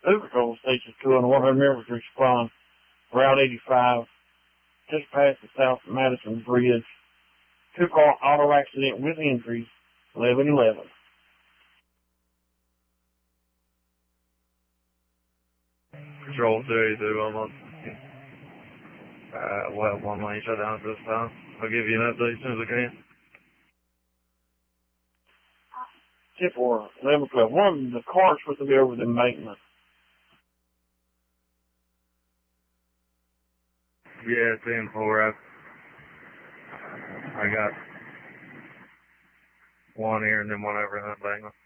Food Patrol Station 2 and 100 members respond. Route 85, just past the South Madison Bridge. Two-car auto accident with injuries, 1111. Control 32, almost. Well, one lane shut down at this time. I'll give you an update as soon as I can. 10-4, 1112. One of the cars supposed to be over the maintenance. Yeah, 10-4. I got one here and then one over in that bank.